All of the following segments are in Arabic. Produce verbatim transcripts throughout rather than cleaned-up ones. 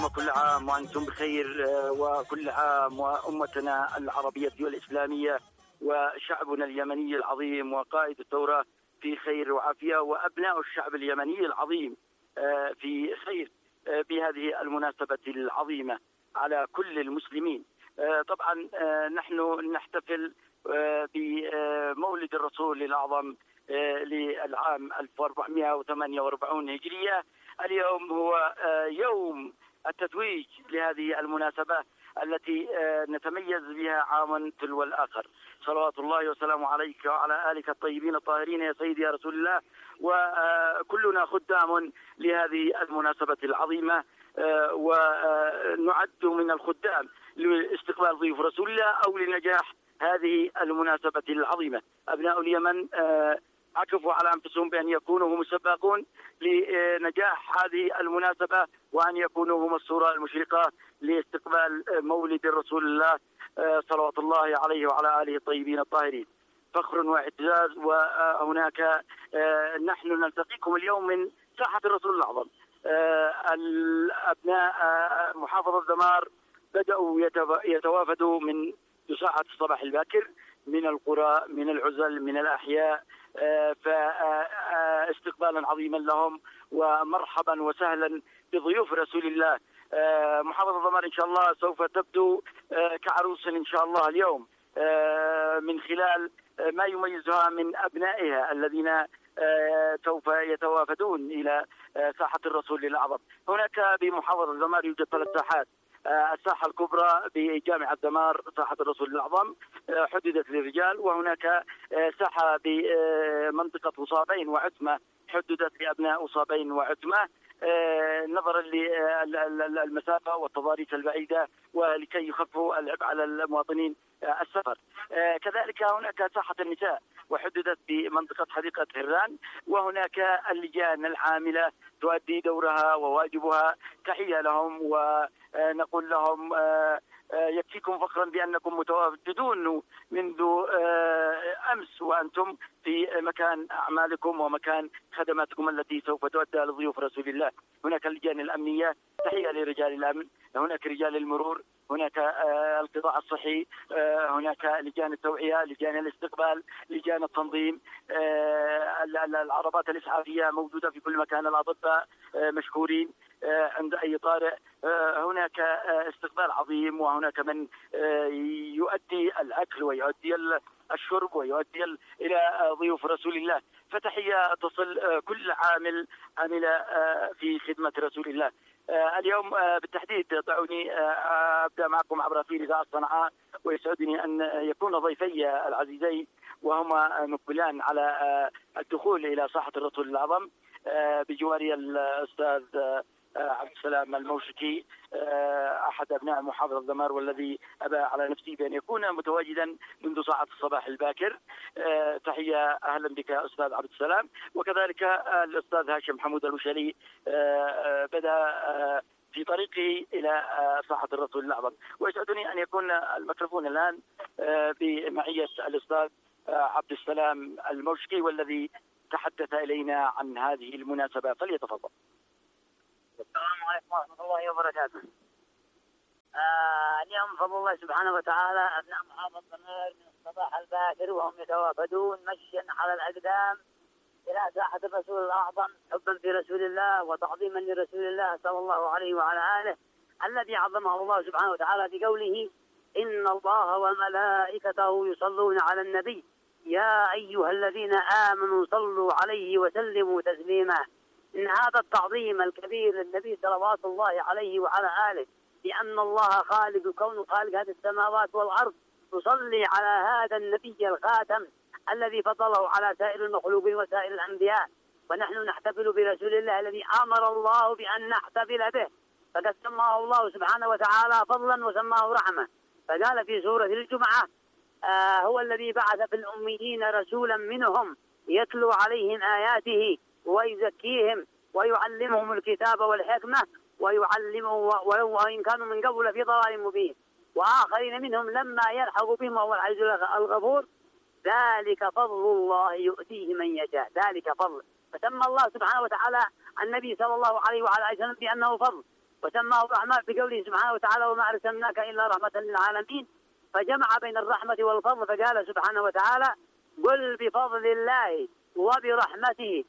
وكل عام وأنتم بخير، وكل عام وأمتنا العربية والإسلامية وشعبنا اليمني العظيم وقائد الثورة في خير وعافية، وأبناء الشعب اليمني العظيم في خير بهذه المناسبة العظيمة على كل المسلمين. طبعا نحن نحتفل بمولد الرسول الأعظم للعام ألف وأربعمائة وثمانية وأربعين هجرية. اليوم هو يوم التتويج لهذه المناسبة التي نتميز بها عاما تلو الآخر. صلوات الله وسلامه عليك وعلى آلك الطيبين الطاهرين يا سيدي يا رسول الله، وكلنا خدام لهذه المناسبة العظيمة، ونعد من الخدام لاستقبال ضيوف رسول الله أو لنجاح هذه المناسبة العظيمة. أبناء اليمن عكفوا على أنفسهم بأن يكونوا هم السباقون لنجاح هذه المناسبة، وأن يكونوا هم الصورة المشرقة لاستقبال مولد رسول الله صلوات الله عليه وعلى آله الطيبين الطاهرين. فخر واعتزاز. وهناك نحن نلتقيكم اليوم من ساحة الرسول الأعظم. الأبناء محافظة دمار بدأوا يتوافدوا من ساعة الصباح الباكر، من القرى، من العزل، من الأحياء، فاستقبالا عظيما لهم ومرحبا وسهلا بضيوف رسول الله. محافظة دمار إن شاء الله سوف تبدو كعروس إن شاء الله اليوم، من خلال ما يميزها من أبنائها الذين سوف يتوافدون إلى ساحة الرسول الأعظم. هناك بمحافظة دمار يوجد ثلاث ساحات. الساحة الكبرى بجامعة دمار ساحة الرسول الأعظم حددت للرجال، وهناك ساحة بمنطقة أصابين وعتمة حددت لأبناء أصابين وعتمة، نظرا للمسافة والتضاريس البعيدة ولكي يخفوا العبء على المواطنين السفر. كذلك هناك ساحة النساء وحددت بمنطقة حديقة هران، وهناك اللجان العاملة تؤدي دورها وواجبها. تحية لهم ونقول لهم يكفيكم فخرا بأنكم متواجدون منذ أمس وأنتم في مكان أعمالكم ومكان خدماتكم التي سوف تؤدى لضيوف رسول الله. هناك اللجان الأمنية، تحية لرجال الأمن، هناك رجال المرور، هناك القطاع الصحي، هناك لجان التوعية، لجان الاستقبال، لجان التنظيم، العربات الإسعافية موجودة في كل مكان، الأطباء مشكورين عند أي طارئ. هناك استقبال عظيم، وهناك من يؤدي الأكل ويؤدي الشرب ويؤدي إلى ضيوف رسول الله. فتحية تصل كل عامل عمل في خدمة رسول الله. اليوم بالتحديد دعوني أبدأ معكم عبر في إذاعة صنعاء، ويسعدني أن يكون ضيفي العزيزين وهما مقبلان على الدخول إلى ساحة الرسول الأعظم بجواري الأستاذ عبد السلام الموشكي، أحد أبناء محافظة دمار، والذي أبى على نفسه بأن يكون متواجدا منذ ساعة الصباح الباكر. تحية، أهلا بك أستاذ عبد السلام. وكذلك الأستاذ هاشم حمود الوشلي بدأ في طريقه إلى ساحة الرسول الأعظم، ويسعدني أن يكون الميكروفون الآن بمعية الأستاذ عبد السلام الموشكي، والذي تحدث إلينا عن هذه المناسبة. فليتفضل. السلام عليكم ورحمة الله وبركاته. آه اليوم بفضل الله سبحانه وتعالى أبناء محافظة دمار من الصباح الباكر وهم يتوافدون مشيا على الأقدام إلى ساحة الرسول الأعظم، حبا في رسول الله وتعظيما لرسول الله صلى الله عليه وعلى آله، الذي عظمه الله سبحانه وتعالى بقوله: إن الله وملائكته يصلون على النبي يا أيها الذين آمنوا صلوا عليه وسلموا تسليما. إن هذا التعظيم الكبير للنبي صلوات الله عليه وعلى آله، لأن الله خالق الكون، خالق هذه السماوات والأرض، يصلي على هذا النبي الخاتم الذي فضله على سائر المخلوقين وسائر الأنبياء. ونحن نحتفل برسول الله الذي أمر الله بأن نحتفل به، فقد سماه الله سبحانه وتعالى فضلا وسماه رحمة. فقال في سورة الجمعة: آه هو الذي بعث في الأميين رسولا منهم يتلو عليهم آياته ويزكيهم ويعلمهم الكتاب والحكمة ويعلمهم وإن كانوا من قبل في ضلال مبين وآخرين منهم لما يلحقوا بهم وهو العزيز الغفور. ذلك فضل الله يؤتيه من يشاء. ذلك فضل. فسمى الله سبحانه وتعالى النبي صلى الله عليه وعلى آله وسلم بأنه فضل، وسماه الرحمة في قوله سبحانه وتعالى وما أرسلناك إلا رحمة للعالمين، فجمع بين الرحمة والفضل فقال سبحانه وتعالى قل بفضل الله وبرحمته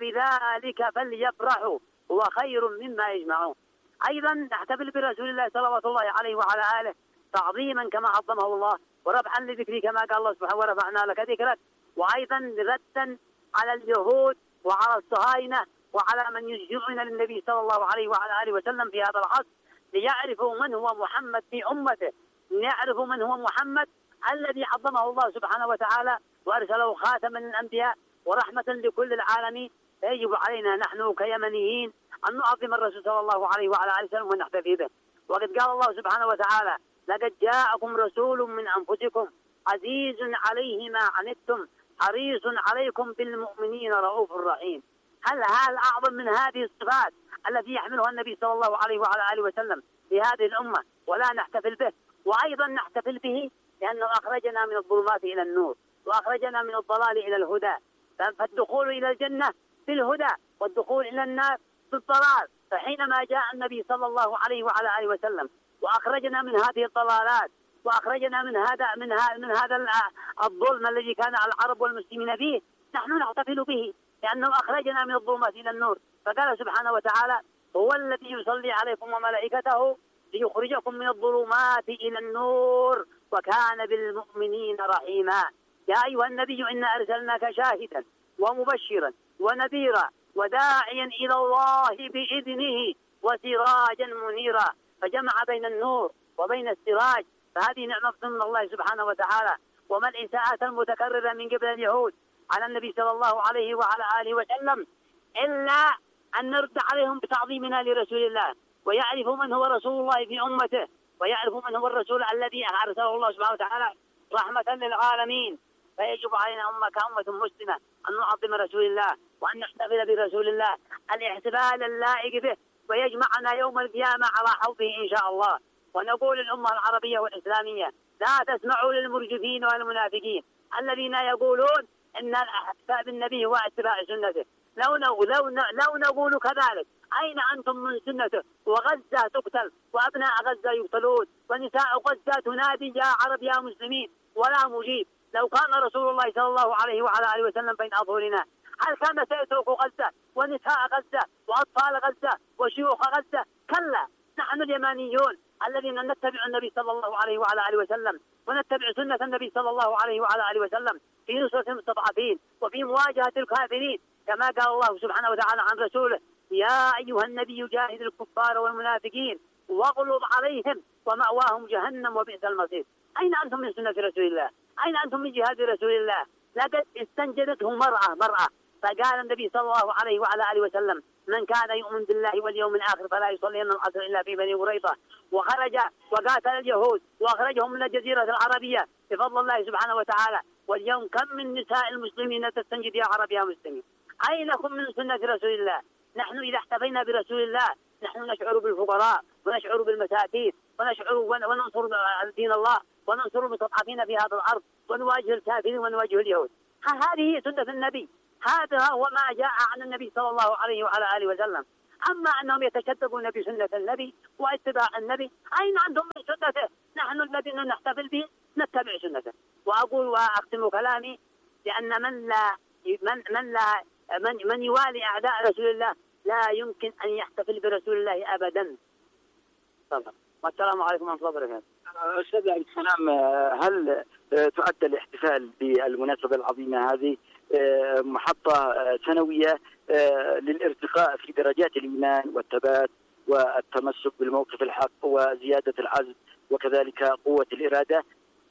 فبذلك فليفرحوا هو خير مما يجمعون. أيضا نحتفل برسول الله صلوات الله عليه وعلى آله تعظيما كما عظمه الله ورفعا لذكره كما قال الله سبحانه ورفعنا لك ذكرك، وأيضا ردا على اليهود وعلى الصهاينة وعلى من يشجعون للنبي صلى الله عليه وعلى آله وسلم في هذا العصر ليعرفوا من هو محمد في أمته، ليعرفوا من هو محمد الذي عظمه الله سبحانه وتعالى وأرسله خاتما الأنبياء ورحمة لكل العالمين. فيجب علينا نحن كيمنيين أن نعظم الرسول صلى الله عليه وعلى آله وسلم ونحتفي به. وقد قال الله سبحانه وتعالى لقد جاءكم رسول من أنفسكم عزيز عليه ما عنتم حريص عليكم بالمؤمنين رؤوف رحيم. هل هل أعظم من هذه الصفات التي يحملها النبي صلى الله عليه وعلى آله وسلم في هذه الأمة ولا نحتفل به؟ وأيضا نحتفل به لأنه أخرجنا من الظلمات إلى النور وأخرجنا من الضلال إلى الهدى، فالدخول إلى الجنة بالهدى والدخول إلى النار بالضلال. فحينما جاء النبي صلى الله عليه وعلى آله وسلم وأخرجنا من هذه الضلالات وأخرجنا من هذا من هذا من هذا الظلم الذي كان على العرب والمسلمين فيه، نحن نحتفل به لأنه أخرجنا من الظلمات إلى النور. فقال سبحانه وتعالى هو الذي يصلي عليكم وملائكته ليخرجكم من الظلمات إلى النور وكان بالمؤمنين رحيما. يا أيها النبي إنا أرسلناك شاهدا ومبشرا ونذيرا وداعيا إلى الله بإذنه وسراجا منيرا. فجمع بين النور وبين السراج، فهذه نعمة من الله سبحانه وتعالى. وما الإساءات المتكررة من قبل اليهود على النبي صلى الله عليه وعلى آله وسلم إلا أن نرد عليهم بتعظيمنا لرسول الله ويعرفوا من هو رسول الله في أمته ويعرفوا من هو الرسول الذي أرسله الله سبحانه وتعالى رحمة للعالمين. فيجب علينا أمة كأمة مسلمة أن نعظم رسول الله وأن نحتفل برسول الله الاحتفال اللائق به، ويجمعنا يوم القيامة على حوضه إن شاء الله. ونقول للأمة العربية والإسلامية لا تسمعوا للمرجفين والمنافقين الذين يقولون إن الاحتفاء بالنبي هو اتباع سنته. لو لو لو نقول كذلك أين أنتم من سنته؟ وغزة تقتل وأبناء غزة يقتلون ونساء غزة تنادي يا عرب يا مسلمين ولا مجيب. لو كان رسول الله صلى الله عليه وعلى آله وسلم بين أظهرنا هل كان سيترك غزة ونساء غزة وأطفال غزة وشيوخ غزة؟ كلا، نحن اليمانيون الذين نتبع النبي صلى الله عليه وعلى آله وسلم ونتبع سنة النبي صلى الله عليه وعلى آله وسلم في نصرة المستضعفين وفي مواجهة الكافرين، كما قال الله سبحانه وتعالى عن رسوله يا أيها النبي جاهد الكفار والمنافقين واغلظ عليهم ومأواهم جهنم وبئس المصير. أين أنتم من سنة رسول الله؟ أين أنتم من جهاد رسول الله؟ لقد استنجدته مرأة مرأة فقال النبي صلى الله عليه وعلى آله وسلم من كان يؤمن بالله واليوم الآخر فلا يصلين العصر إلا في بني قريظة. وخرج وقاتل اليهود وأخرجهم من الجزيرة العربية بفضل الله سبحانه وتعالى. واليوم كم من نساء المسلمين تستنجد يا عرب يا مسلمين؟ أينكم من سنة رسول الله؟ نحن إذا احتفينا برسول الله نحن نشعر بالفقراء ونشعر بالمساكين ونشعر وننصر دين الله وننصر المستضعفين في هذا الأرض ونواجه الكافرين ونواجه اليهود. هذه سنة النبي، هذا هو ما جاء عن النبي صلى الله عليه وعلى آله وسلم. أما أنهم يتشدقون بسنة النبي واتباع النبي أين عندهم من سنته؟ نحن الذين نحتفل به نتبع سنته. وأقول وأختم كلامي لأن من لا من من لا من, من يوالي أعداء رسول الله لا يمكن أن يحتفل برسول الله أبدا. طبعا. والسلام عليكم ورحمة الله وبركاته. أستاذ عبد السلام، هل تؤدى الاحتفال بالمناسبة العظيمة هذه محطة سنوية للارتقاء في درجات الإيمان والثبات والتمسك بالموقف الحق وزيادة العزم وكذلك قوة الإرادة؟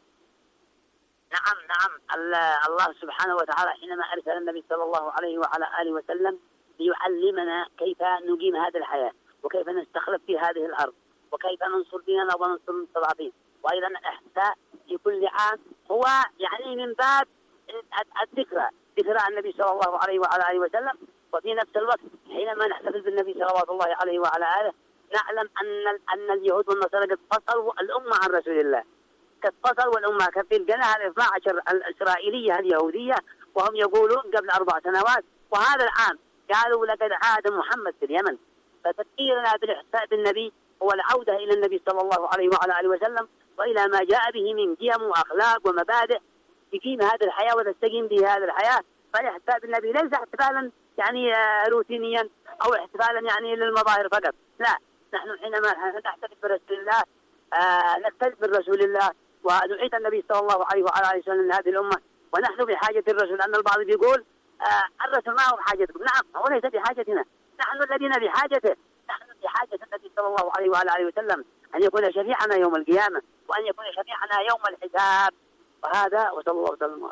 نعم نعم. الله سبحانه وتعالى حينما أرسل النبي صلى الله عليه وعلى آله وسلم ليعلمنا كيف نقيم هذه الحياة وكيف نستخلف في هذه الأرض وكيف ننصر ديننا وننصر المستضعفين. وأيضا الاحتفاء في كل عام هو يعني من باب الذكرى ذكرى النبي صلى الله عليه وعلى آله وسلم. وفي نفس الوقت حينما نحتفل بالنبي صلوات الله عليه وعلى آله نعلم أن أن اليهود والنصارى قد فصلوا الأمة عن رسول الله، قد فصلوا الأمة في القناة الاثنا عشر الإسرائيلية اليهودية وهم يقولون قبل أربع سنوات وهذا العام قالوا لقد عاد محمد في اليمن. فتذكيرنا بالاحتفاء بالنبي هو العودة إلى النبي صلى الله عليه وعلى آله وسلم وإلى ما جاء به من قيم وأخلاق ومبادئ تقيم هذه الحياة وتستقيم به هذه الحياة. فالاحتفاء بالنبي ليس احتفالا يعني روتينيا أو احتفالا يعني للمظاهر فقط، لا، نحن حينما نحتفل برسول الله آه نحتفل برسول الله ونعيد النبي صلى الله عليه وعلى آله وسلم لهذه الأمة، ونحن بحاجة الرسول. أن البعض بيقول آه الرسول ما هو بحاجتكم، نعم هو ليس بحاجتنا، نحن الذين بحاجته، نحن بحاجة النبي صلى الله عليه وعلى آله وسلم أن يكون شفيعنا يوم القيامة وأن يكون شفيعنا يوم الحساب. وهذا وصلى الله وسلم.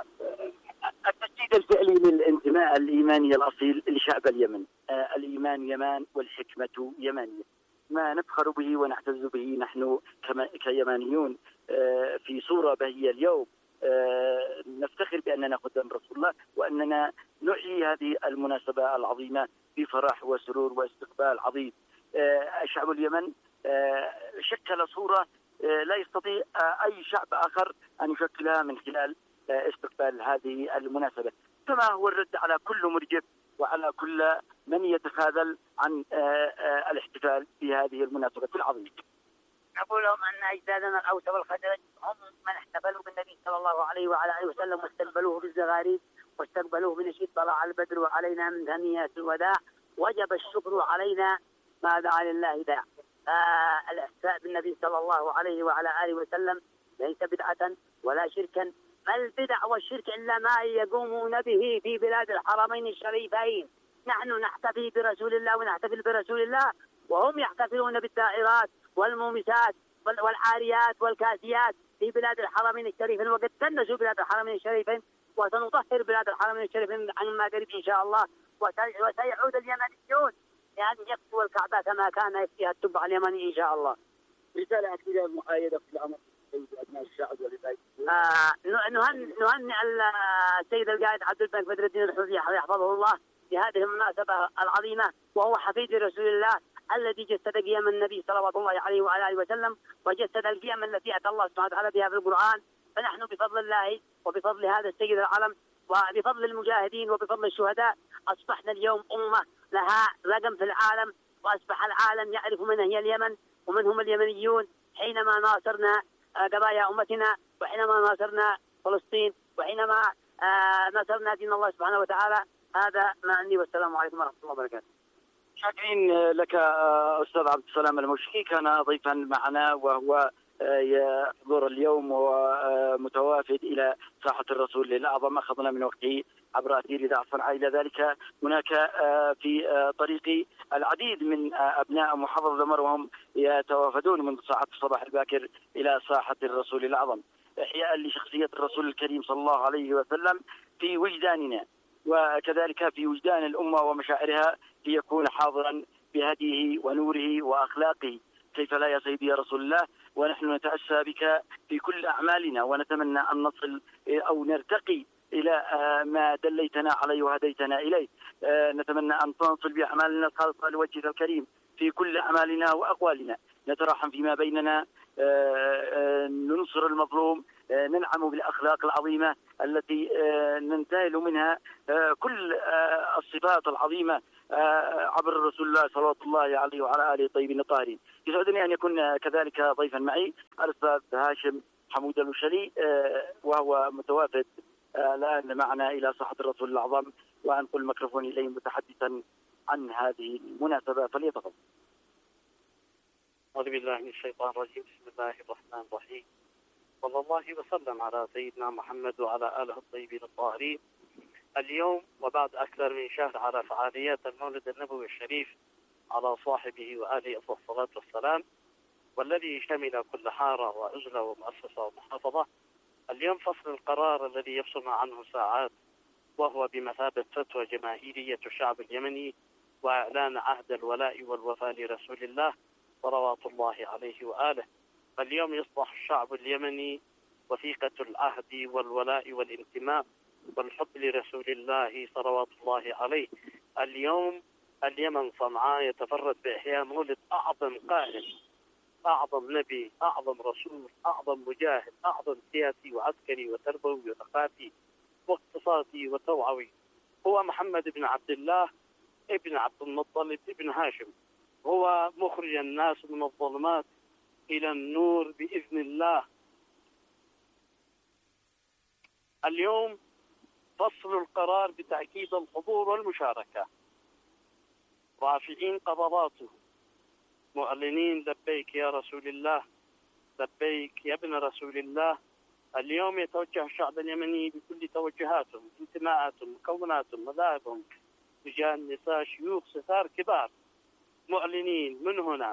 التجديد الفعلي للانتماء الإيماني الأصيل لشعب اليمن. آه الإيمان يمان والحكمة يمانية، ما نفخر به ونعتز به نحن كيمانيون آه في صورة بهية اليوم. آه نفتخر بأننا خدام رسول الله وأننا نحيي هذه المناسبة العظيمة بفرح وسرور واستقبال عظيم. آه شعب اليمن آه شكل صورة آه لا يستطيع آه أي شعب آخر أن يشكلها من خلال آه استقبال هذه المناسبة، كما هو الرد على كل مرجف وعلى كل من يتخاذل عن آه آه الاحتفال بهذه المناسبة العظيمة. نقول لهم أن أجدادنا الأوس والخزرج هم من احتفلوا بالنبي صلى الله عليه وعلى آله وسلم واستقبلوه بالزغاريد واستقبلوه بنشيد طلع البدر علينا من ثنيات الوداع وجب الشكر علينا ما دعا لله داع. آه الاحتفاء بالنبي صلى الله عليه وعلى آله وسلم ليس بدعة ولا شركا، ما البدع والشرك إلا ما يقومون به في بلاد الحرمين الشريفين. نحن نحتفي برسول الله ونحتفل برسول الله وهم يحتفلون بالدائرات والمومسات والعاريات والكاسيات في بلاد الحرمين الشريفين، وقد كنسوا بلاد الحرمين الشريفين وسنطهر بلاد الحرمين الشريفين عما قريب إن شاء الله. وسيعود اليمنيون يعني يكسوا الكعبة كما كان يكفيها التبع اليمني إن شاء الله. رسالة أكيدة المؤيدة في الأمر أبناء الشعب ولباقي آه نهنئ نهنئ السيد القائد عبد الملك بدر الدين الحوثي يحفظه الله بهذه المناسبة العظيمة، وهو حفيد رسول الله الذي جسد قيم النبي صلوات الله عليه وعلى آله وسلم وجسد القيم التي أتى الله سبحانه وتعالى بها في القرآن. فنحن بفضل الله وبفضل هذا السيد العلم وبفضل المجاهدين وبفضل الشهداء أصبحنا اليوم أمة لها رقم في العالم، وأصبح العالم يعرف من هي اليمن ومن هم اليمنيون حينما ناصرنا قضايا أمتنا وحينما ناصرنا فلسطين وحينما ناصرنا دين الله سبحانه وتعالى. هذا ما عندي والسلام عليكم ورحمة الله وبركاته. شاكرين لك أستاذ عبد السلام الموشكي، كان ضيفا معنا وهو يحضر اليوم ومتوافد إلى ساحة الرسول الأعظم. أخذنا من وقته عبر أثير إذاعة صنعاء. إلى ذلك هناك في طريق العديد من أبناء محافظة ذمر وهم يتوافدون منذ ساعات الصباح الباكر إلى ساحة الرسول الأعظم إحياء لشخصية الرسول الكريم صلى الله عليه وسلم في وجداننا وكذلك في وجدان الأمة ومشاعرها ليكون حاضرا بهديه ونوره وأخلاقه. كيف لا يا سيدي يا رسول الله، ونحن نتأسى بك في كل أعمالنا ونتمنى أن نصل أو نرتقي إلى ما دليتنا عليه وهديتنا إليه. نتمنى أن تنصل بأعمالنا الخالصة لوجهك الكريم في كل أعمالنا وأقوالنا، نتراحم فيما بيننا، ننصر المظلوم، ننعم بالأخلاق العظيمة التي ننتهل منها كل الصفات العظيمة عبر رسول الله صلى الله عليه وعلى آله الطيبين الطاهرين. يسعدني أن يكون كذلك ضيفا معي الأستاذ هاشم حمود الوشلي وهو متوافد الآن معنا إلى ساحة الرسول الأعظم، وأنقل الميكروفون إليه متحدثا عن هذه المناسبة، فليتفضل. أعوذ بالله من الشيطان الرجيم، بسم الله الرحمن الرحيم، صلى الله وسلم على سيدنا محمد وعلى آله الطيبين الطاهرين. اليوم وبعد أكثر من شهر على فعاليات المولد النبوي الشريف على صاحبه وآله أفضل الصلاة والسلام، والذي يشمل كل حارة وأجلة ومؤسسة ومحافظة. اليوم فصل القرار الذي يفصل عنه ساعات، وهو بمثابة فتوى جماهيرية الشعب اليمني وإعلان عهد الولاء والوفاء لرسول الله صلوات الله عليه وآله. اليوم يصبح الشعب اليمني وثيقة العهد والولاء والانتماء والحب لرسول الله صلوات الله عليه. اليوم اليمن صنعاء يتفرد بإحياء مولد أعظم قائد، أعظم نبي، أعظم رسول، أعظم مجاهد، أعظم سياسي وعسكري وتربوي وثقافي واقتصادي وتوعوي، هو محمد بن عبد الله ابن عبد المطلب ابن هاشم هو مخرج الناس من الظلمات إلى النور بإذن الله. اليوم فصل القرار بتأكيد الحضور والمشاركة، رافعين قبضاته معلنين لبيك يا رسول الله، لبيك يا ابن رسول الله. اليوم يتوجه الشعب اليمني بكل توجهاتهم، انتماءاتهم، مكوناتهم، مذاهبهم، رجال، نساء، شيوخ، صغار، كبار، معلنين من هنا.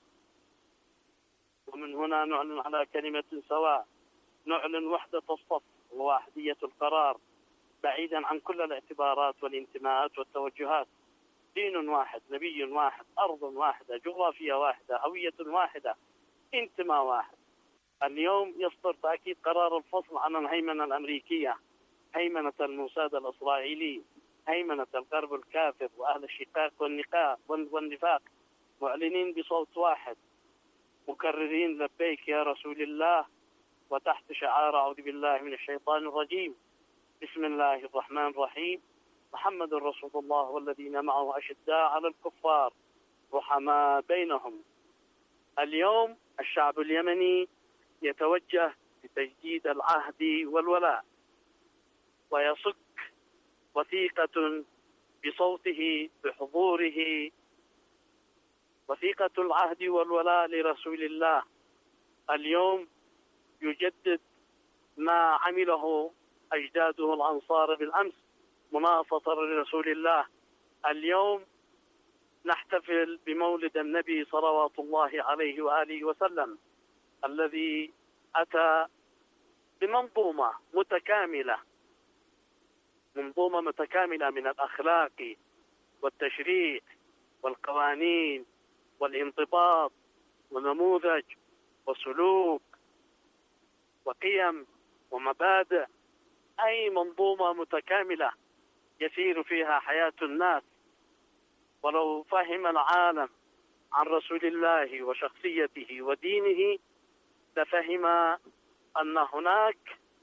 ومن هنا نعلن على كلمة سواء، نعلن وحدة الصف وواحدية القرار بعيدا عن كل الاعتبارات والانتماءات والتوجهات. دين واحد، نبي واحد، أرض واحدة، جغرافية واحدة، هوية واحدة، انتماء واحد. اليوم يصدر تأكيد قرار الفصل عن الهيمنة الأمريكية، هيمنة الموساد الإسرائيلي، هيمنة الغرب الكافر وأهل الشقاق والنقاق والنفاق، معلنين بصوت واحد، مكررين لبيك يا رسول الله، وتحت شعار أعوذ بالله من الشيطان الرجيم، بسم الله الرحمن الرحيم، محمد رسول الله والذين معه أشداء على الكفار رحماء بينهم. اليوم الشعب اليمني يتوجه لتجديد العهد والولاء، ويصك وثيقة بصوته بحضوره، وثيقة العهد والولاء لرسول الله. اليوم يجدد ما عمله أجداده الأنصار بالأمس مناصرة لرسول الله. اليوم نحتفل بمولد النبي صلوات الله عليه وآله وسلم، الذي أتى بمنظومة متكاملة، منظومة متكاملة من الأخلاق والتشريع والقوانين والانضباط ونموذج وسلوك وقيم ومبادئ، أي منظومة متكاملة يسير فيها حياة الناس. ولو فهم العالم عن رسول الله وشخصيته ودينه لفهم أن هناك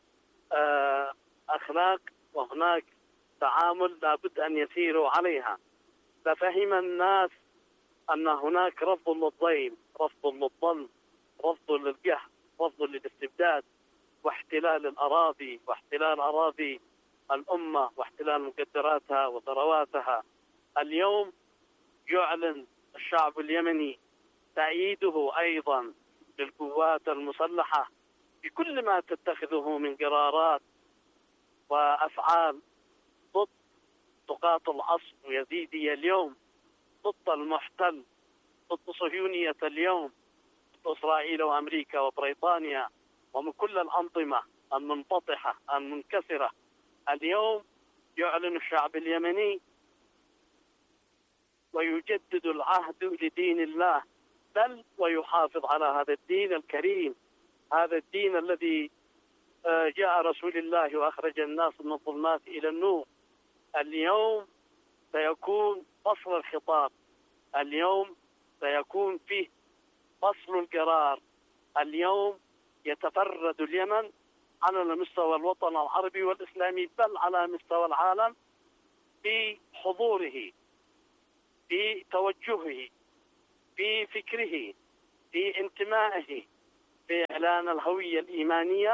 أخلاق وهناك تعامل لابد أن يسيروا عليها. لفهم الناس أن هناك رفض للضيم، رفض للظلم، رفض للقهر، رفض للاستبداد، واحتلال الأراضي واحتلال أراضي الأمة واحتلال مقدراتها وثرواتها. اليوم يعلن الشعب اليمني تأييده أيضا للقوات المسلحة بكل ما تتخذه من قرارات وأفعال ضد طغاة العصر ويزيدية اليوم، ضد المحتل، ضد صهيونية اليوم، ضد إسرائيل وأمريكا وبريطانيا ومن كل الأنظمة المنبطحة المنكسرة. اليوم يعلن الشعب اليمني ويجدد العهد لدين الله، بل ويحافظ على هذا الدين الكريم، هذا الدين الذي جاء رسول الله وأخرج الناس من الظلمات إلى النور. اليوم سيكون فصل الخطاب، اليوم سيكون فيه فصل القرار. اليوم يتفرد اليمن على مستوى الوطن العربي والإسلامي بل على مستوى العالم في حضوره، في توجهه، في فكره، في انتمائه، في إعلان الهوية الإيمانية.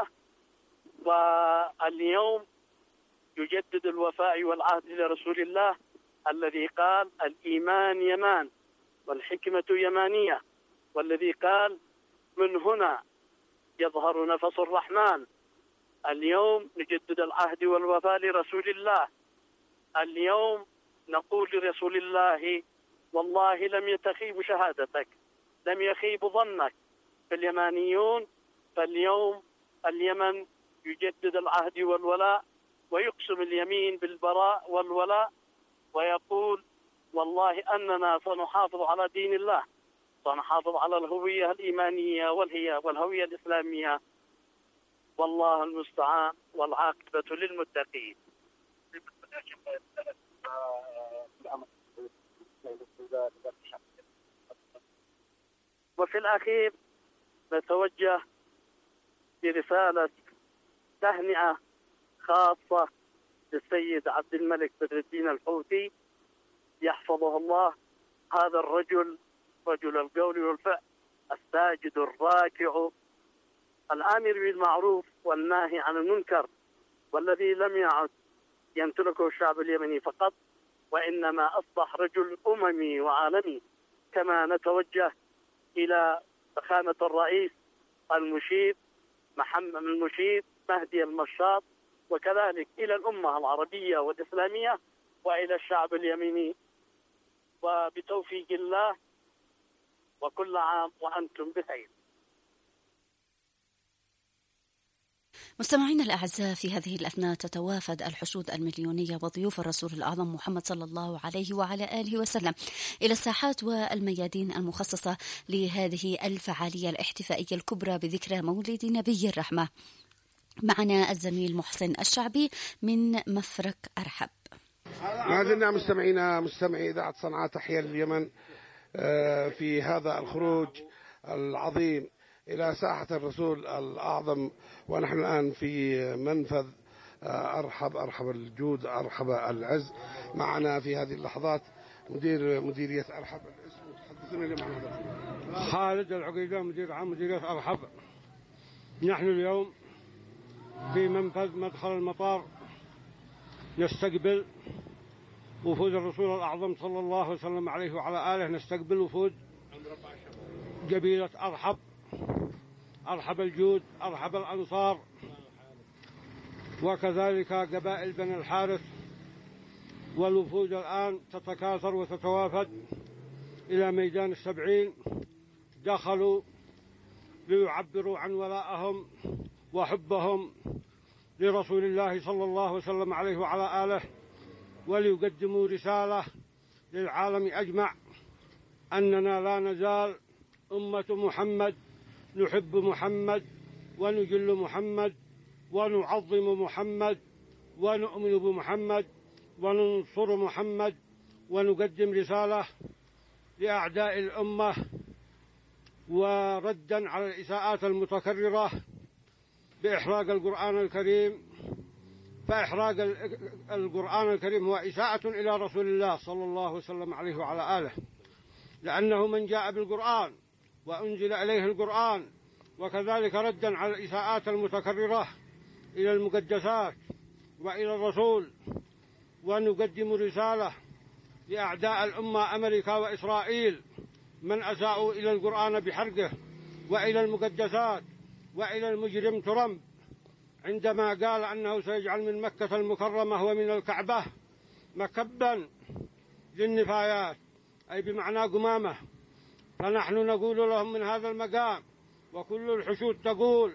واليوم يجدد الوفاء والعهد لرسول الله الذي قال الإيمان يمان والحكمة يمانية، والذي قال من هنا يظهر نفس الرحمن. اليوم نجدد العهد والوفاء لرسول الله. اليوم نقول لرسول الله والله لم يتخيب شهادتك، لم يخيب ظنك. فاليمانيون فاليوم اليمن يجدد العهد والولاء ويقسم اليمين بالبراء والولاء، ويقول والله أننا سنحافظ على دين الله، سنحافظ على الهوية الإيمانية والهي والهوية الإسلامية، والله المستعان والعاقبة للمتقين. وفي الأخير نتوجه برسالة تهنئة خاصة للسيد عبد الملك بدر الدين الحوثي، يحفظه الله. هذا الرجل رجل القول والفعل، الساجد الراكع، الآمر بالمعروف والناهي عن المنكر، والذي لم يعد يمتلكه الشعب اليمني فقط، وإنما أصبح رجل أممي وعالمي. كما نتوجه إلى فخامة الرئيس المشير محمد المشير مهدي المشاط، وكذلك إلى الأمة العربية والإسلامية وإلى الشعب اليمني، وبتوفيق الله، وكل عام وأنتم بخير. مستمعينا الأعزاء، في هذه الأثناء تتوافد الحشود المليونية وضيوف الرسول الأعظم محمد صلى الله عليه وعلى آله وسلم إلى الساحات والميادين المخصصة لهذه الفعالية الاحتفائية الكبرى بذكرى مولد نبي الرحمة. معنا الزميل محسن الشعبي من مفرق أرحب. ما زلنا مستمعينا مستمعي إذاعة صنعاء تحيا اليمن في هذا الخروج العظيم إلى ساحة الرسول الأعظم، ونحن الآن في منفذ أرحب أرحب الجود أرحب العز. معنا في هذه اللحظات مدير مديرية أرحب. تحدثنا لي معنا هذا. خالد العقيدة، مدير عام مديرية أرحب. نحن اليوم في منفذ مدخل المطار نستقبل وفود الرسول الأعظم صلى الله وسلم عليه وعلى آله، نستقبل وفود قبيلة أرحب، أرحب الجود، أرحب الأنصار، وكذلك قبائل بني الحارث. والوفود الآن تتكاثر وتتوافد إلى ميدان السبعين. دخلوا ليعبروا عن ولائهم وحبهم لرسول الله صلى الله وسلم عليه وعلى آله، وليقدموا رسالة للعالم أجمع أننا لا نزال أمة محمد نحب محمد ونجل محمد ونعظم محمد ونؤمن بمحمد وننصر محمد، ونقدم رسالة لأعداء الأمة وردا على الإساءات المتكررة بإحراق القرآن الكريم. فإحراق القرآن الكريم هو إساءة إلى رسول الله صلى الله وسلم عليه وعلى آله، لأنه من جاء بالقرآن وأنزل إليه القرآن، وكذلك ردا على الإساءات المتكررة إلى المقدسات وإلى الرسول. ونقدم رسالة لأعداء الأمة أمريكا وإسرائيل من أساءوا إلى القرآن بحرقه، وإلى المقدسات، وإلى المجرم ترامب عندما قال أنه سيجعل من مكة المكرمة ومن الكعبة مكبا للنفايات، أي بمعنى قمامة. فنحن نقول لهم من هذا المقام، وكل الحشود تقول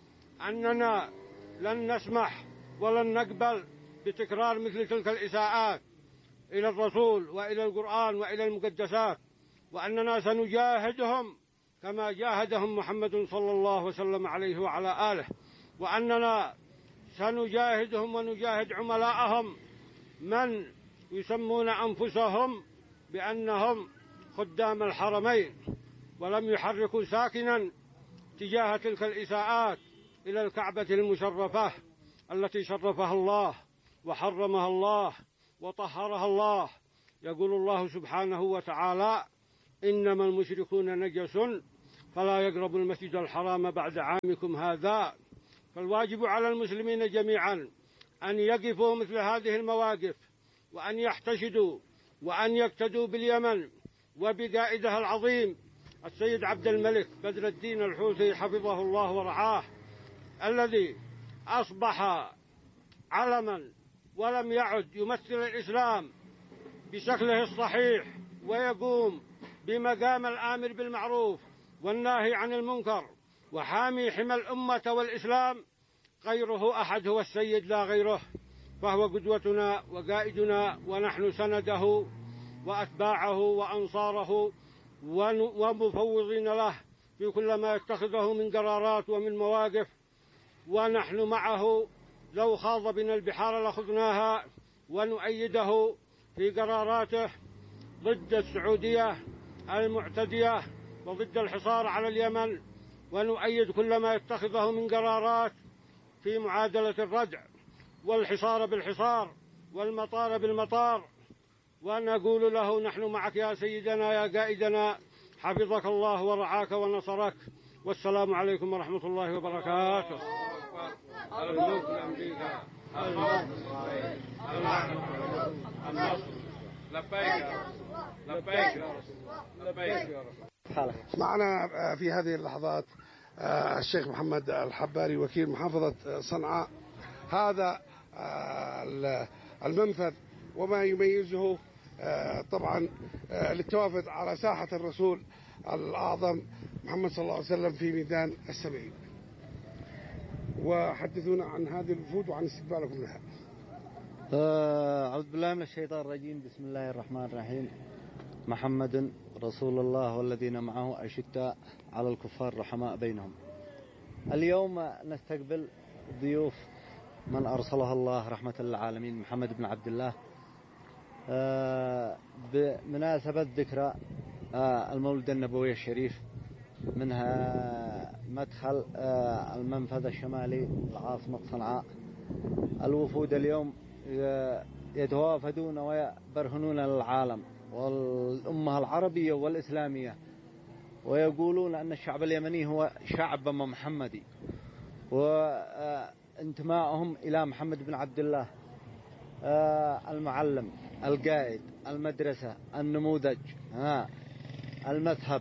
أننا لن نسمح ولن نقبل بتكرار مثل تلك الإساءات إلى الرسول وإلى القرآن وإلى المقدسات، وأننا سنجاهدهم كما جاهدهم محمد صلى الله وسلم عليه وعلى آله، وأننا سنجاهدهم ونجاهد عملاءهم من يسمون أنفسهم بأنهم خدام الحرمين، ولم يحركوا ساكنا تجاه تلك الإساءات إلى الكعبة المشرفة التي شرفها الله وحرمها الله وطهرها الله. يقول الله سبحانه وتعالى: إنما المشركون نجس فلا يقربوا المسجد الحرام بعد عامكم هذا. فالواجب على المسلمين جميعا أن يقفوا مثل هذه المواقف، وأن يحتشدوا، وأن يقتدوا باليمن وبقائدها العظيم السيد عبد الملك بدر الدين الحوثي حفظه الله ورعاه، الذي أصبح علما ولم يعد يمثل الإسلام بشكله الصحيح، ويقوم بمقام الآمر بالمعروف والناهي عن المنكر وحامي حمى الأمة والإسلام. غيره أحد هو السيد لا غيره، فهو قدوتنا وقائدنا، ونحن سنده وأتباعه وأنصاره ومفوضين له في كل ما يتخذه من قرارات ومن مواقف. ونحن معه لو خاض بنا البحار لخذناها، ونؤيده في قراراته ضد السعودية المعتدية وضد الحصار على اليمن، ونؤيد كل ما يتخذه من قرارات في معادلة الردع والحصار بالحصار والمطار بالمطار. ونقول له: نحن معك يا سيدنا يا قائدنا، حفظك الله ورعاك ونصرك، والسلام عليكم ورحمة الله وبركاته. الملك لأمريكا، الملك لإسرائيل، النصر. لبيك لبيك يا رسول الله، لبيك يا رسول الله. معنا في هذه اللحظات الشيخ محمد الحباري وكيل محافظة صنعاء. هذا المنفذ وما يميزه طبعا للتوافد على ساحة الرسول الأعظم محمد صلى الله عليه وسلم في ميدان السبعين. وحدثونا عن هذه الوفود وعن استقبالكم لها. أعوذ بالله من الشيطان الرجيم. بسم الله الرحمن الرحيم. محمد رسول الله والذين معه أشداء على الكفار رحماء بينهم. اليوم نستقبل ضيوف من أرسله الله رحمة للعالمين محمد بن عبد الله بمناسبة ذكرى المولد النبوي الشريف، منها مدخل المنفذ الشمالي لعاصمة صنعاء. الوفود اليوم يتوافدون ويبرهنون للعالم والأمة العربية والإسلامية، ويقولون أن الشعب اليمني هو شعب محمدي، وانتمائهم إلى محمد بن عبد الله المعلم القائد المدرسة النموذج المذهب.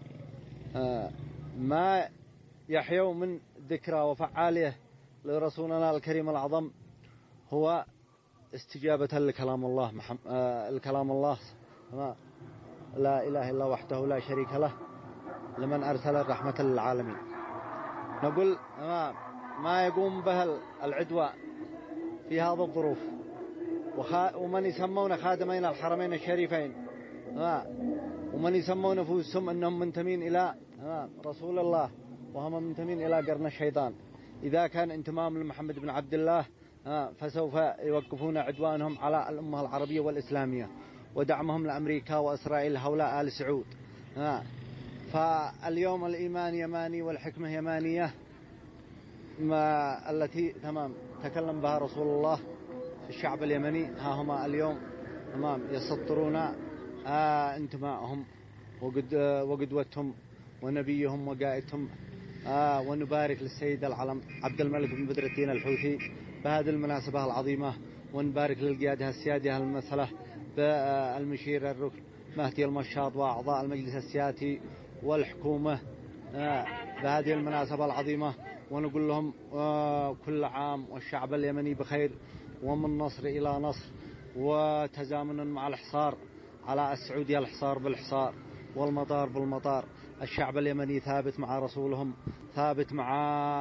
ما يحيوا من ذكرى وفعالية لرسولنا الكريم العظم هو استجابة لكلام الله محمد الكلام الله لا إله إلا وحده لا شريك له لمن أرسل الرحمة للعالمين. نقول ما, ما يقوم به العدوان في هذا الظروف، ومن يسمون خادمين الحرمين الشريفين، ومن يسمون نفوسهم أنهم منتمين إلى رسول الله وهم منتمين إلى قرن الشيطان. إذا كان انتمام لمحمد بن عبد الله فسوف يوقفون عدوانهم على الأمة العربية والإسلامية ودعمهم لأمريكا وإسرائيل هؤلاء آل سعود. فاليوم الإيمان يماني والحكمة يمانية، ما التي تمام تكلم بها رسول الله في الشعب اليمني. ها هما اليوم تمام يسطرون آه انتمائهم وقدوتهم ونبيهم وقائدهم. آه ونبارك للسيد العلم عبد الملك بن بدر الدين الحوثي بهذه المناسبة العظيمة، ونبارك للقيادة السيادية الممثلة بالمشير الركن مهدي المشاط وأعضاء المجلس السياسي والحكومة آه بهذه المناسبة العظيمة، ونقول لهم آه كل عام والشعب اليمني بخير، ومن نصر إلى نصر، وتزامنا مع الحصار على السعودية الحصار بالحصار والمطار بالمطار. الشعب اليمني ثابت مع رسولهم، ثابت مع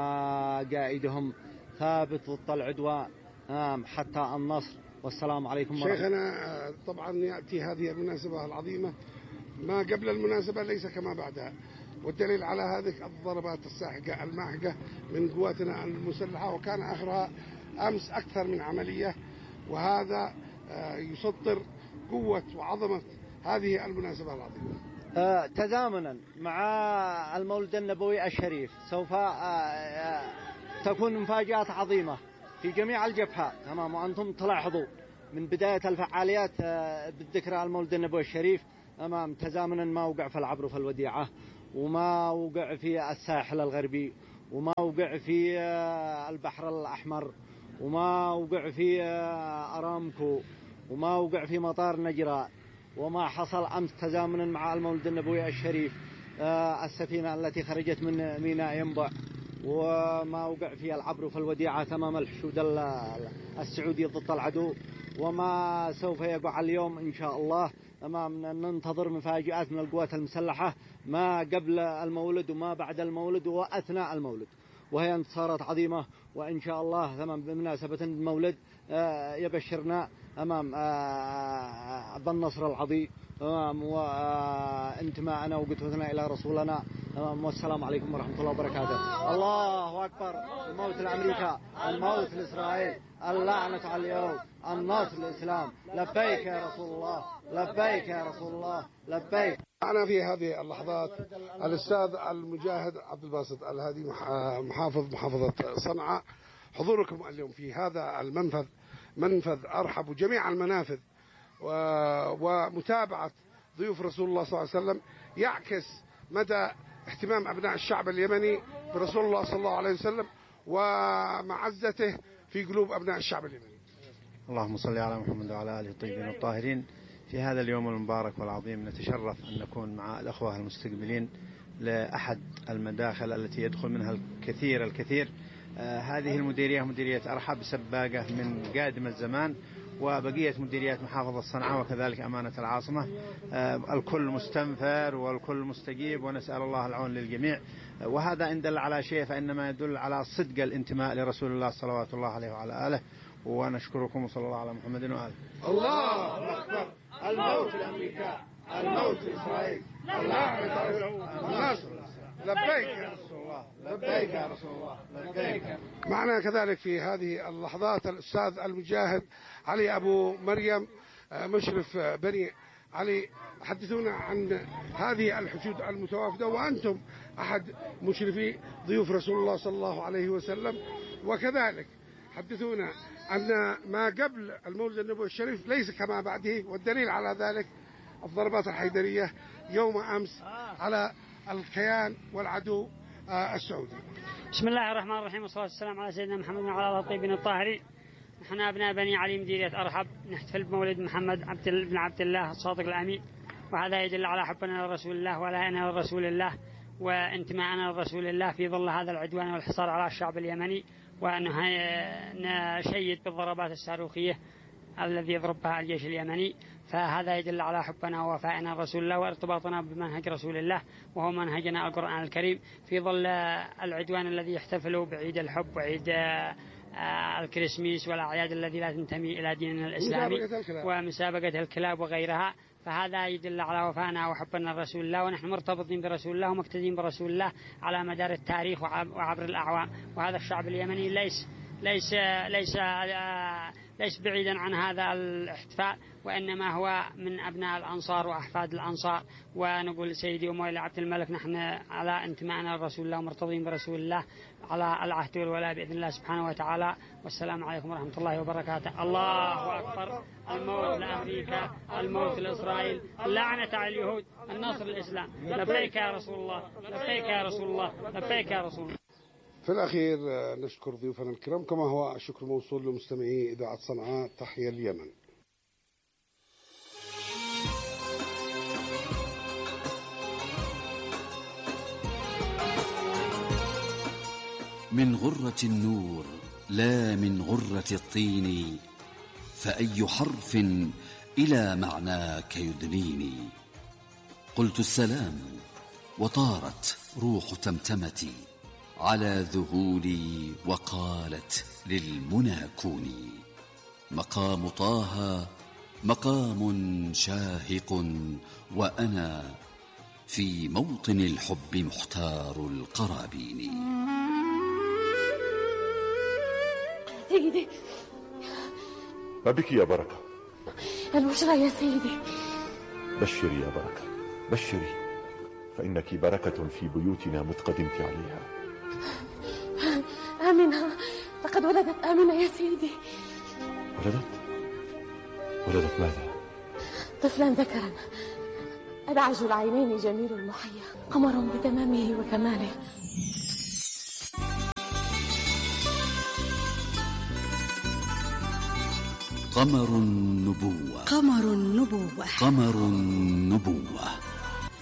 قائدهم، ثابت ضد العدوان حتى النصر. والسلام عليكم. شيخنا طبعا يأتي هذه المناسبة العظيمة ما قبل المناسبة ليس كما بعدها، والدليل على هذه الضربات الساحقة الماحقة من قواتنا المسلحة، وكان آخرها أمس أكثر من عملية، وهذا يصدر قوة وعظمة هذه المناسبة العظيمة. آه تزامنا مع المولد النبوي الشريف سوف آه تكون مفاجآت عظيمة في جميع الجبهات. تمام، وأنتم تلاحظوا من بداية الفعاليات آه بالذكرى المولد النبوي الشريف أمام تزامنا ما وقع في العبر في الوديعة، وما وقع في الساحل الغربي، وما وقع في آه البحر الأحمر، وما وقع في آه أرامكو، وما وقع في مطار نجران، وما حصل أمس تزامنا مع المولد النبوي الشريف آه السفينة التي خرجت من ميناء ينبع، وما وقع في العبر في الوديعة ثمام الحشود السعودي ضد العدو، وما سوف يقع اليوم إن شاء الله. أمام ننتظر مفاجآت من القوات المسلحة ما قبل المولد وما بعد المولد وأثناء المولد، وهي انتصارات عظيمة. وإن شاء الله ثمام بمناسبة المولد آه يبشرنا أمام آه بالنصر العظيم أمام وانتماءنا وقدوتنا إلى رسولنا أمام. والسلام عليكم ورحمة الله وبركاته. الله أكبر. الموت لأمريكا، الموت لإسرائيل، اللعنة على اليهود، النصر للإسلام. لبيك يا رسول الله، لبيك يا رسول الله، لبيك. معنا في هذه اللحظات الأستاذ المجاهد عبد الباسط الهادي محافظ محافظة صنعاء. حضوركم اليوم في هذا المنفذ، منفذ أرحب جميع المنافذ، ومتابعة ضيوف رسول الله صلى الله عليه وسلم يعكس مدى اهتمام أبناء الشعب اليمني برسول الله صلى الله عليه وسلم ومعزته في قلوب أبناء الشعب اليمني. اللهم صل على محمد وعلى آله الطيبين الطاهرين. في هذا اليوم المبارك والعظيم نتشرف أن نكون مع الأخوة المستقبلين لأحد المداخل التي يدخل منها الكثير الكثير. آه هذه المديرية مديرية أرحب سباقة من قادم الزمان، وبقية مديريات محافظة صنعاء وكذلك أمانة العاصمة. آه الكل مستنفر والكل مستجيب، ونسأل الله العون للجميع. آه وهذا إن دل على شيء فإنما يدل على صدق الانتماء لرسول الله صلوات الله عليه وعلى آله. ونشكركم وصلى الله على محمد وآله. الله أكبر. الموت لأمريكا، الموت لإسرائيل، النصر. لبيك يا رسول الله، لبيك يا رسول الله، لبيك. معنا كذلك في هذه اللحظات الأستاذ المجاهد علي أبو مريم مشرف بني علي. حدثونا عن هذه الحشود المتوافدة، وأنتم أحد مشرفي ضيوف رسول الله صلى الله عليه وسلم، وكذلك حدثونا أن ما قبل المولد النبوي الشريف ليس كما بعده، والدليل على ذلك الضربات الحيدرية يوم أمس على الكيان والعدو السعودي. بسم الله الرحمن الرحيم، والصلاة والسلام على سيدنا محمد وعلى آله الطيبين الطاهرين. نحن أبناء بني علي مديرية أرحب نحتفل بمولد محمد عبد بن عبد الله الصادق الأمين، وهذا يدل على حبنا لرسول الله ولاءنا لرسول الله وانتماءنا لرسول الله في ظل هذا العدوان والحصار على الشعب اليمني، ونشيد بالضربات الصاروخية الذي يضرب بها الجيش اليمني. فهذا يدل على حبنا ووفائنا لرسول الله وارتباطنا بمنهج رسول الله، وهو منهجنا القرآن الكريم، في ظل العدوان الذي يحتفلوا بعيد الحب وعيد الكريسماس والأعياد التي لا تنتمي إلى ديننا الإسلامي ومسابقة الكلاب وغيرها. فهذا يدل على وفائنا وحبنا لرسول الله، ونحن مرتبطين برسول الله ومقتدين برسول الله على مدار التاريخ وعبر الأعوام. وهذا الشعب اليمني ليس ليس ليس ليس بعيدا عن هذا الاحتفال، وإنما هو من أبناء الأنصار وأحفاد الأنصار. ونقول سيدي أمويل عبد الملك نحن على انتمائنا لرسول الله ومرتضين برسول الله على العهد والولاء بإذن الله سبحانه وتعالى. والسلام عليكم ورحمة الله وبركاته. الله أكبر. الموت لأمريكا، الموت لإسرائيل، اللعنة على اليهود، النصر للإسلام. لبيك يا رسول الله، لبيك يا رسول الله، لبيك يا رسول الله. في الأخير نشكر ضيوفنا الكرام، كما هو الشكر موصول لمستمعي إذاعة صنعاء تحيا اليمن. من غرة النور لا من غرة الطين، فأي حرف إلى معناك يدنيني. قلت السلام وطارت روح تمتمتي على ذهولي، وقالت للمنى كوني. مقام طه مقام شاهق، وأنا في موطن الحب مختار القرابين. سيدي، ما بك يا بركة؟ البشرى يا سيدي. بشري يا بركة، بشري، فإنك بركة في بيوتنا متقدمت عليها. آمنة، لقد ولدت آمنة يا سيدي. ولدت؟ ولدت ماذا؟ طفلا ذكرا أدعج العينين جميل المحيا، قمر بتمامه وكماله. قمر النبوة، قمر النبوة، قمر النبوة.